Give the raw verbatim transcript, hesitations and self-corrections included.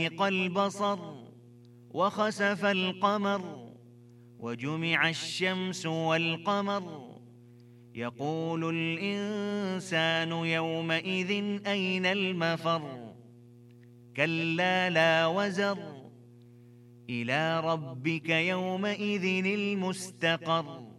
البصر وخسف القمر وجمع الشمس والقمر يقول الإنسان يومئذ أين المفر كلا لا وزر إلى ربك يومئذ المستقر